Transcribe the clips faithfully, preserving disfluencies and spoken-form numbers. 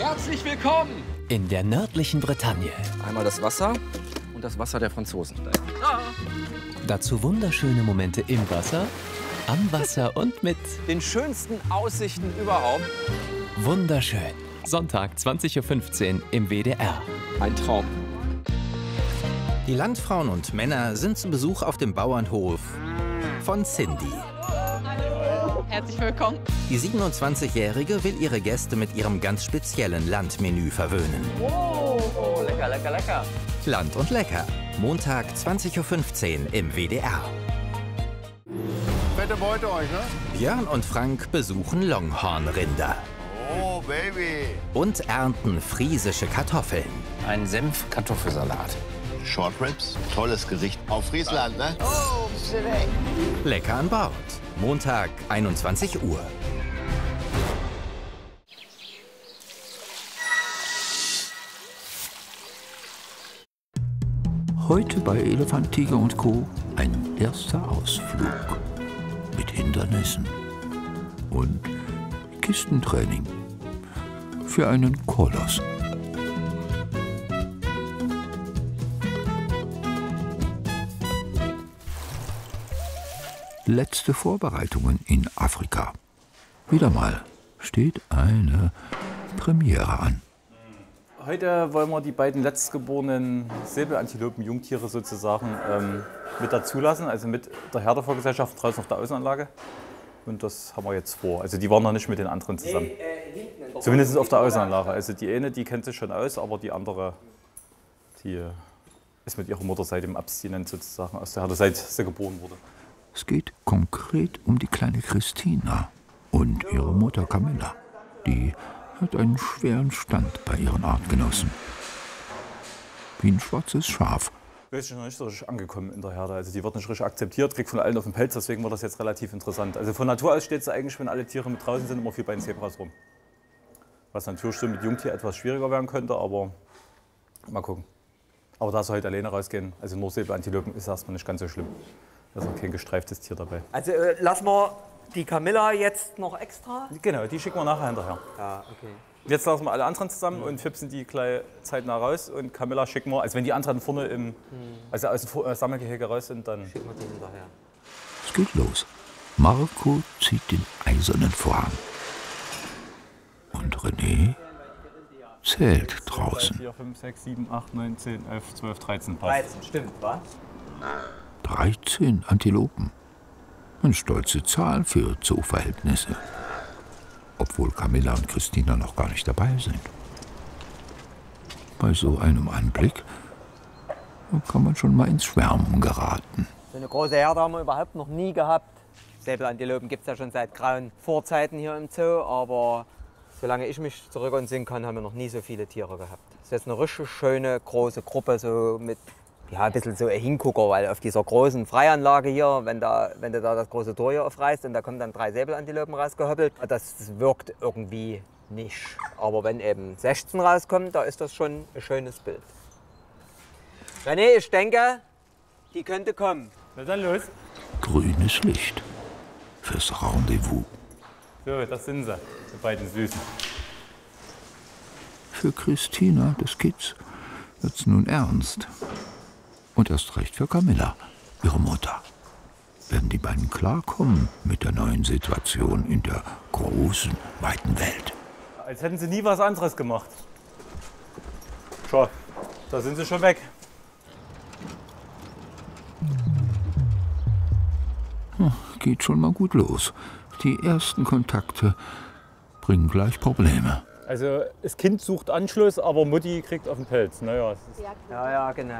Herzlich willkommen in der nördlichen Bretagne. Einmal das Wasser und das Wasser der Franzosen. Ah. Dazu wunderschöne Momente im Wasser, am Wasser und mit den schönsten Aussichten überhaupt. Wunderschön. Sonntag zwanzig Uhr fünfzehn im W D R. Ein Traum. Die Landfrauen und Männer sind zu Besuch auf dem Bauernhof von Cindy. Herzlich willkommen. Die siebenundzwanzigjährige will ihre Gäste mit ihrem ganz speziellen Landmenü verwöhnen. Oh, oh, lecker, lecker, lecker. Land und Lecker. Montag zwanzig Uhr fünfzehn im W D R. Fette Beute euch, ne? Björn und Frank besuchen Longhornrinder. Oh, Baby. Und ernten friesische Kartoffeln. Ein Senf-Kartoffelsalat. Short Ribs, tolles Gericht. Auf Friesland, ne? Oh, shit, ey. Lecker an Bord. Montag, einundzwanzig Uhr. Heute bei Elefant, Tiger und Co. ein erster Ausflug mit Hindernissen und Kistentraining für einen Koloss. Letzte Vorbereitungen in Afrika. Wieder mal steht eine Premiere an. Heute wollen wir die beiden letztgeborenen Säbelantilopen-Jungtiere sozusagen ähm, mit dazulassen, also mit der Herdervorgesellschaft draußen auf der Außenanlage. Und das haben wir jetzt vor. Also die waren noch nicht mit den anderen zusammen. Zumindest auf der Außenanlage. Also die eine, die kennt sich schon aus, aber die andere, die ist mit ihrer Mutter seit dem Abstinent sozusagen aus der Herde, seit sie geboren wurde. Es geht konkret um die kleine Christina und ihre Mutter Camilla. Die hat einen schweren Stand bei ihren Artgenossen. Wie ein schwarzes Schaf. Die ist noch nicht so richtig angekommen in der Herde. Also die wird nicht richtig akzeptiert, kriegt von allen auf den Pelz, deswegen war das jetzt relativ interessant. Also von Natur aus steht sie eigentlich, wenn alle Tiere mit draußen sind, immer viel bei den Zebras rum. Was natürlich schon mit Jungtier etwas schwieriger werden könnte, aber mal gucken. Aber da sie heute alleine rausgehen, also nur Säbelantilopen, ist erstmal nicht ganz so schlimm. Da ist noch kein gestreiftes Tier dabei. Also äh, lassen wir die Camilla jetzt noch extra? Genau, die schicken wir nachher hinterher. Ja, okay. Jetzt lassen wir alle anderen zusammen und fipsen die gleich zeitnah raus. Und Camilla schicken wir, also wenn die anderen vorne im, also aus dem Sammelgehege raus sind, dann schicken wir die hinterher. Es geht los. Marco zieht den eisernen Vorhang. Und René zählt draußen. vier, fünf, sechs, sieben, acht, neun, zehn, elf, zwölf, dreizehn. dreizehn, stimmt, was? dreizehn Antilopen. Eine stolze Zahl für Zooverhältnisse. Obwohl Camilla und Christina noch gar nicht dabei sind. Bei so einem Anblick kann man schon mal ins Schwärmen geraten. So eine große Herde haben wir überhaupt noch nie gehabt. Säbelantilopen gibt es ja schon seit grauen Vorzeiten hier im Zoo, aber solange ich mich zurück entsinnen kann, haben wir noch nie so viele Tiere gehabt. Das ist jetzt eine richtig schöne große Gruppe, so mit ja, ein bisschen so ein Hingucker, weil auf dieser großen Freianlage hier, wenn, da, wenn du da das große Tor hier aufreißt und da kommen dann drei Säbelantilopen rausgehoppelt, das wirkt irgendwie nicht. Aber wenn eben sechzehn rauskommen, da ist das schon ein schönes Bild. René, ich denke, die könnte kommen. Na dann los. Grünes Licht fürs Rendezvous. So, das sind sie, die beiden Süßen. Für Christina des Kids wird's nun ernst. Und erst recht für Camilla, ihre Mutter. Werden die beiden klarkommen mit der neuen Situation in der großen, weiten Welt? Als hätten sie nie was anderes gemacht. Schau, da sind sie schon weg. Geht schon mal gut los. Die ersten Kontakte bringen gleich Probleme. Also das Kind sucht Anschluss, aber Mutti kriegt auf den Pelz. Naja, es ist Ja, ja, genau.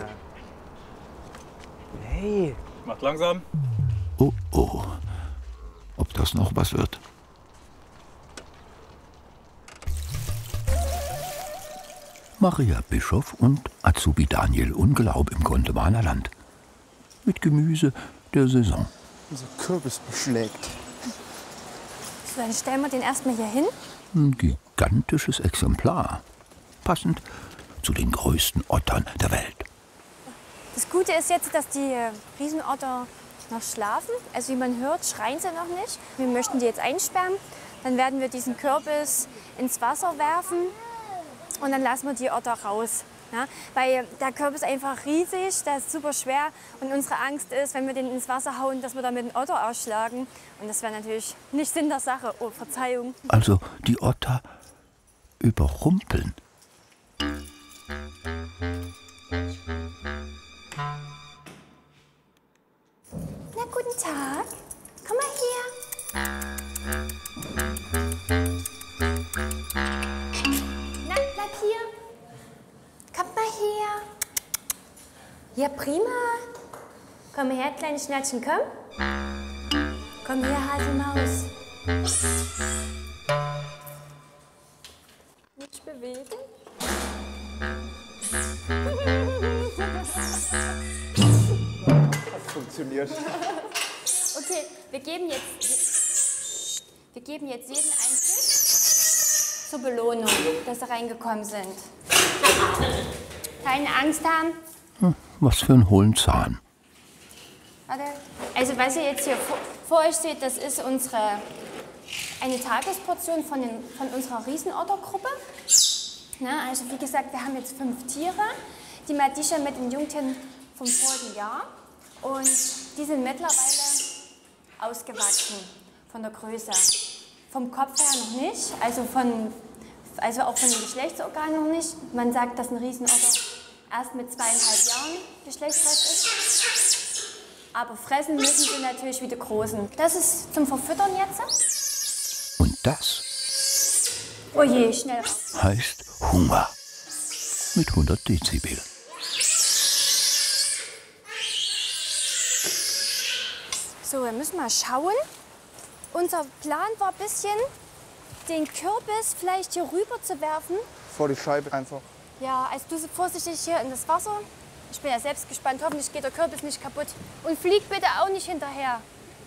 Hey. Macht langsam. Oh, oh. Ob das noch was wird? Maria Bischof und Azubi Daniel Unglaub im Gondemaner Land. Mit Gemüse der Saison. Unser Kürbis beschlägt. So, dann stellen wir den erstmal hier hin. Ein gigantisches Exemplar. Passend zu den größten Ottern der Welt. Das Gute ist jetzt, dass die Riesenotter noch schlafen. Also wie man hört, schreien sie noch nicht. Wir möchten die jetzt einsperren. Dann werden wir diesen Kürbis ins Wasser werfen und dann lassen wir die Otter raus. Ja, weil der Körper ist einfach riesig, der ist super schwer und unsere Angst ist, wenn wir den ins Wasser hauen, dass wir damit einen Otter ausschlagen. Und das wäre natürlich nicht Sinn der Sache. Oh, Verzeihung. Also die Otter überrumpeln. Na, guten Tag. Komm mal hier. Na, bleib hier. Kommt mal her. Ja, prima. Komm her, kleines Schnattchen, komm. Komm her, Hasemaus. Nicht bewegen. Das funktioniert. Okay, wir geben jetzt, wir geben jetzt jedem ein Stück zur Belohnung, dass sie reingekommen sind. Keine Angst haben. Hm, was für ein hohlen Zahn. Warte. Also was ihr jetzt hier vor, vor euch seht, das ist unsere, eine Tagesportion von, den, von unserer Riesenottergruppe. Na, also wie gesagt, wir haben jetzt fünf Tiere. Die Madisha mit den Jungtieren vom vorigen Jahr. Und die sind mittlerweile ausgewachsen von der Größe. Vom Kopf her noch nicht, also, von, also auch von den Geschlechtsorganen noch nicht. Man sagt, dass ein Riesenotter erst mit zweieinhalb Jahren geschlechtsreif ist. Aber fressen müssen sie natürlich wie die Großen. Das ist zum Verfüttern jetzt. Und das Oh je, schnell raus. heißt Hunger. Mit hundert Dezibel. So, wir müssen mal schauen. Unser Plan war ein bisschen, den Kürbis vielleicht hier rüber zu werfen. Vor die Scheibe einfach. Ja, also du vorsichtig hier in das Wasser. Ich bin ja selbst gespannt. Hoffentlich geht der Kürbis nicht kaputt. Und flieg bitte auch nicht hinterher.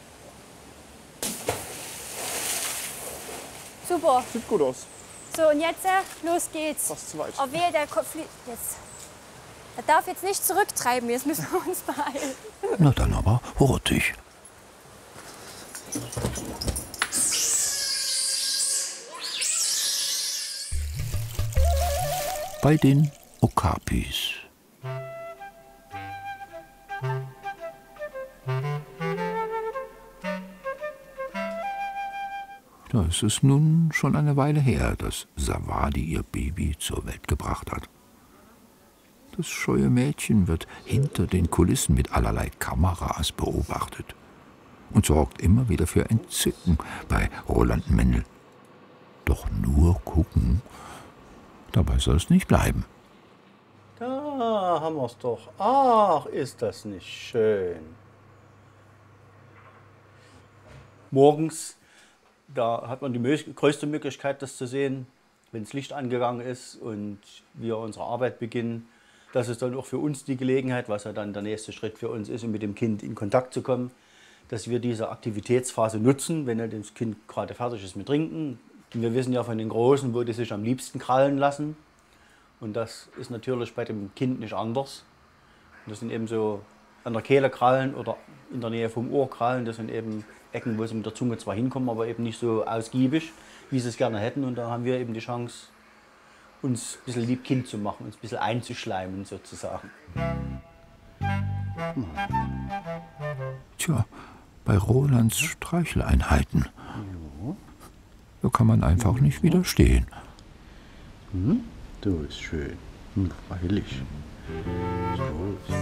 Super. Sieht gut aus. So, und jetzt, äh, los geht's. Fast zu weit. Oh weh, der Kopf fliegt jetzt. Er darf jetzt nicht zurücktreiben. Jetzt müssen wir uns beeilen. Na dann aber hurtig. Bei den Okapis. Da ist es nun schon eine Weile her, dass Savadi ihr Baby zur Welt gebracht hat. Das scheue Mädchen wird hinter den Kulissen mit allerlei Kameras beobachtet und sorgt immer wieder für Entzücken bei Roland Mendel. Doch nur gucken, dabei soll es nicht bleiben. Da haben wir es doch. Ach, ist das nicht schön. Morgens, da hat man die größte Möglichkeit, das zu sehen, wenn das Licht angegangen ist und wir unsere Arbeit beginnen. Das ist dann auch für uns die Gelegenheit, was ja dann der nächste Schritt für uns ist, um mit dem Kind in Kontakt zu kommen, dass wir diese Aktivitätsphase nutzen, wenn das Kind gerade fertig ist mit Trinken. Und wir wissen ja von den Großen, wo die sich am liebsten krallen lassen. Und das ist natürlich bei dem Kind nicht anders. Das sind eben so an der Kehle krallen oder in der Nähe vom Ohr krallen. Das sind eben Ecken, wo sie mit der Zunge zwar hinkommen, aber eben nicht so ausgiebig, wie sie es gerne hätten. Und da haben wir eben die Chance, uns ein bisschen Liebkind zu machen, uns ein bisschen einzuschleimen sozusagen. Tja, bei Rolands Streicheleinheiten, da kann man einfach nicht widerstehen. Hm? Du ist schön. Hm, freilich. So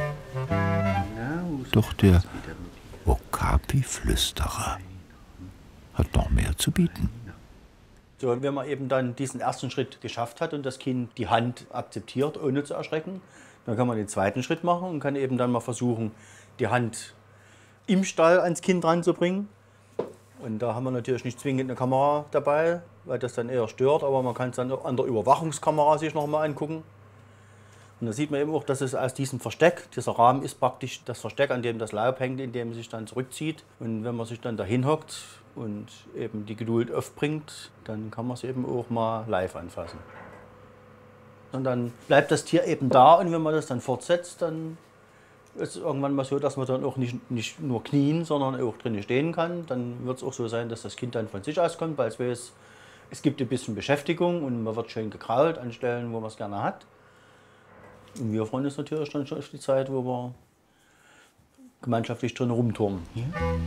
ist. Doch der Okapi-Flüsterer hat noch mehr zu bieten. So, und wenn man eben dann diesen ersten Schritt geschafft hat und das Kind die Hand akzeptiert, ohne zu erschrecken, dann kann man den zweiten Schritt machen und kann eben dann mal versuchen, die Hand im Stall ans Kind ranzubringen. Und da haben wir natürlich nicht zwingend eine Kamera dabei, weil das dann eher stört, aber man kann es dann an der Überwachungskamera sich noch mal angucken. Und da sieht man eben auch, dass es aus diesem Versteck, dieser Rahmen ist praktisch das Versteck, an dem das Laub hängt, in dem es sich dann zurückzieht. Und wenn man sich dann dahin hockt und eben die Geduld aufbringt, dann kann man es eben auch mal live anfassen. Und dann bleibt das Tier eben da und wenn man das dann fortsetzt, dann ist es irgendwann mal so, dass man dann auch nicht, nicht nur knien, sondern auch drinnen stehen kann. Dann wird es auch so sein, dass das Kind dann von sich aus kommt, weil es weiß, Es gibt ein bisschen Beschäftigung und man wird schön gekrault an Stellen, wo man es gerne hat. Und wir freuen uns natürlich dann schon auf die Zeit, wo wir gemeinschaftlich drin rumturnen. Hier.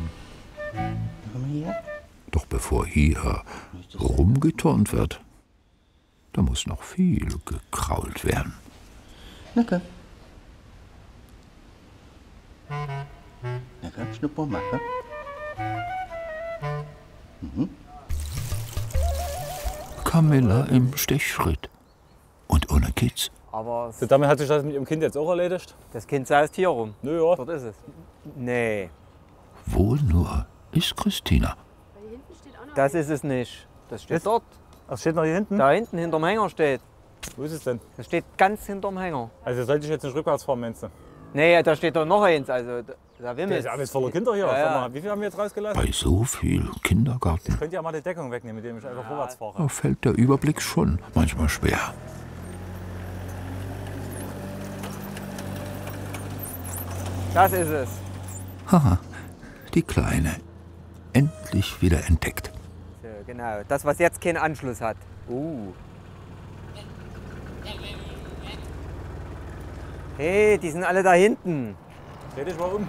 Hier. Doch bevor hier rumgeturnt wird, da muss noch viel gekrault werden. Na komm. Na komm, Schnupper, mach. Mhm. Camilla im Stechschritt. Und ohne Kids. Aber So, damit hat sich das mit Ihrem Kind jetzt auch erledigt? das Kind saust hier rum. Nö, ja. Dort ist es. Nee, Wohl nur ist Christina. das ist es nicht. Das steht Ist- dort. Das steht noch hier hinten? Da hinten hinterm Hänger steht. Wo ist es denn? Das steht ganz hinterm Hänger. Also sollte ich jetzt nicht rückwärts fahren, meinst du? Nee, da steht doch noch eins. Also da, da Das wimmelt ist ja alles voller Kinder hier. Ja, Sag ja. mal, wie viel haben wir jetzt rausgelassen? Bei so viel Kindergarten, Könnt ihr ja mal die Deckung wegnehmen, mit dem ich einfach vorwärts fahre. da fällt der Überblick schon manchmal schwer. Das ist es. Haha, die Kleine. Endlich wieder entdeckt. So, genau. Das, was jetzt keinen Anschluss hat. Uh. Hey, die sind alle da hinten. Dreh dich mal um.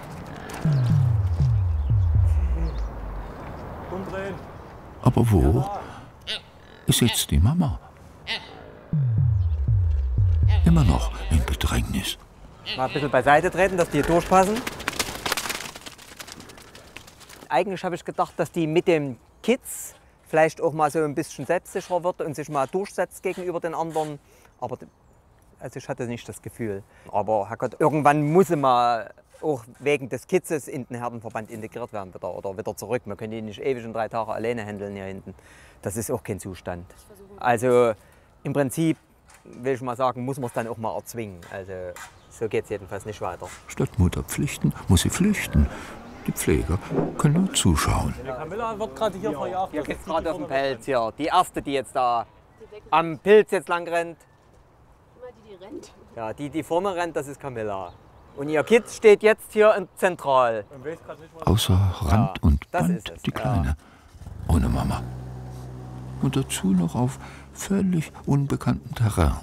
Umdrehen. Aber wo ist jetzt die Mama? Immer noch in Bedrängnis. Mal ein bisschen beiseite treten, dass die hier durchpassen. Eigentlich habe ich gedacht, dass die mit den Kids vielleicht auch mal so ein bisschen selbstsicherer wird und sich mal durchsetzt gegenüber den anderen. Aber also ich hatte nicht das Gefühl. Aber Herrgott, irgendwann muss sie mal auch wegen des Kitzes in den Herdenverband integriert werden wieder, oder wieder zurück. Man kann die nicht ewig in drei Tage alleine handeln hier hinten. Das ist auch kein Zustand. Also im Prinzip, will ich mal sagen, muss man es dann auch mal erzwingen. Also so geht es jedenfalls nicht weiter. Statt Mutter pflichten, muss sie flüchten. Die Pfleger können nur zuschauen. Die Camilla wird gerade hier verjagt. Hier geht's gerade auf den Pelz hier. Die erste, die jetzt da am Pilz jetzt lang rennt. Die, die rennt. Ja, die, die vorne rennt, das ist Camilla. Und ihr Kind steht jetzt hier in zentral. Außer Rand und das Band ist es, die ja. Kleine. Ohne Mama. Und dazu noch auf völlig unbekanntem Terrain.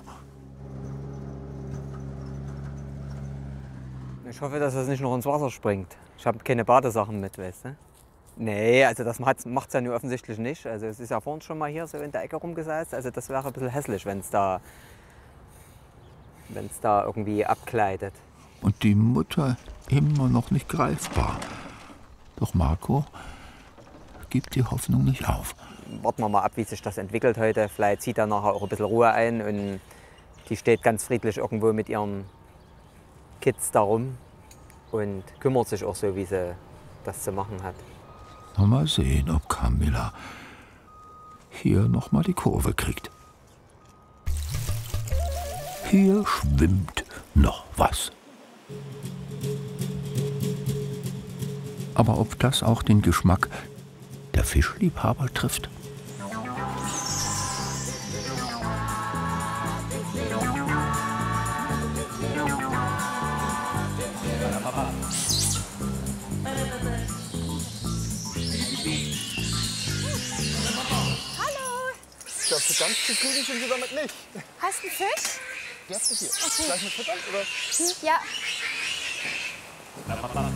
Ich hoffe, dass das nicht noch ins Wasser springt. Ich habe keine Badesachen mit, weißt du? Nee, also das macht es ja nur offensichtlich nicht. Also es ist ja vorhin schon mal hier so in der Ecke rumgeseist. Also das wäre ein bisschen hässlich, wenn es da, wenn's da irgendwie abgleitet. Und die Mutter immer noch nicht greifbar. Doch Marco gibt die Hoffnung nicht auf. Warten wir mal ab, wie sich das entwickelt heute. Vielleicht zieht da nachher auch ein bisschen Ruhe ein und die steht ganz friedlich irgendwo mit ihren Kids da rum und kümmert sich auch so, wie sie das zu machen hat. Na, mal sehen, ob Camilla hier noch mal die Kurve kriegt. Hier schwimmt noch was. Aber ob das auch den Geschmack der Fischliebhaber trifft? Ich glaube, so ganz zufrieden sind Sie damit nicht. Hast du einen Fisch? Ja, das hier. Okay. Gleich mit Futtern, oder? Hm, ja.